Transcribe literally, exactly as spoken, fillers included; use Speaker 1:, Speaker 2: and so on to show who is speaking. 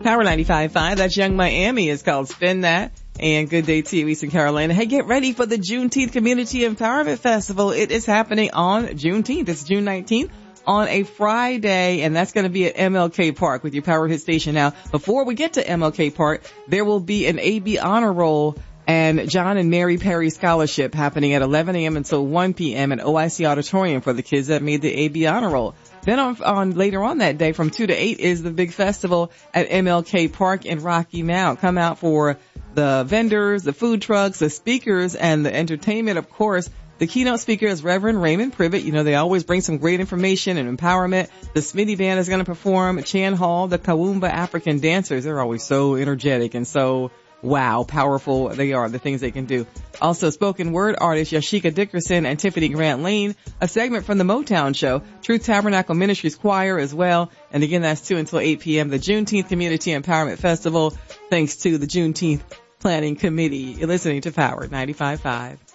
Speaker 1: Power ninety-five point five, that's Young Miami. It's called Spin That. And good day to you, Eastern Carolina. Hey, get ready for the Juneteenth Community Empowerment Festival. It is happening on Juneteenth. It's June nineteenth on a Friday, and that's going to be at M L K Park with your Power Hit Station. Now, before we get to M L K Park, there will be an A B Honor Roll and John and Mary Perry Scholarship happening at eleven a.m. until one p.m. at O I C Auditorium for the kids that made the A B Honor Roll. Then on, on later on that day from two to eight is the big festival at M L K Park in Rocky Mount. Come out for the vendors, the food trucks, the speakers, and the entertainment. Of course, the keynote speaker is Reverend Raymond Privet. You know, they always bring some great information and empowerment. The Smitty Band is going to perform. Chan Hall, the Kawumba African dancers, they're always so energetic and so wow, powerful they are, the things they can do. Also, spoken word artist Yashika Dickerson and Tiffany Grant Lane, a segment from the Motown Show, Truth Tabernacle Ministries Choir as well. And again, that's two until eight p.m. The Juneteenth Community Empowerment Festival, thanks to the Juneteenth Planning Committee. You're listening to Power ninety-five point five.